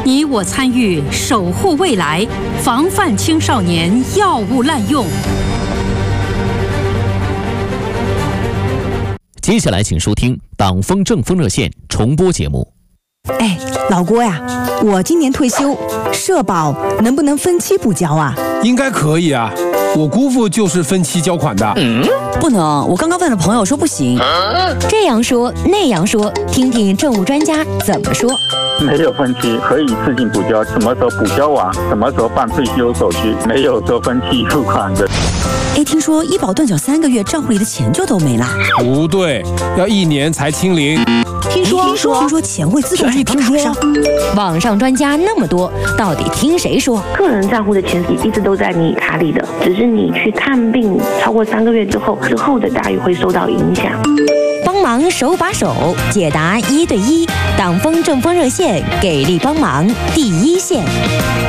你我参与守护未来，防范青少年药物滥用。 接下来请收听党风政风热线重播节目。 哎，老郭呀，我今年退休，社保能不能分期补交啊？ 应该可以啊，我姑父就是分期交款的。 不能，我刚刚问了朋友说不行。 这样说那样说，听听政务专家怎么说。 没有分期，可以自行补交，什么时候补交完，什么时候办退休手续，没有说分期付款的。 哎，听说医保断缴3个月，账户里的钱就都没了。 不对，要1年才清零。 听说钱会自动转到卡上。 网上专家那么多，到底听谁说？ 个人账户的钱一直都在你卡里的，只是你去看病超过3个月之后的待遇会受到影响。 帮忙手把手解答1对1，党风政风热线给力帮忙第一线。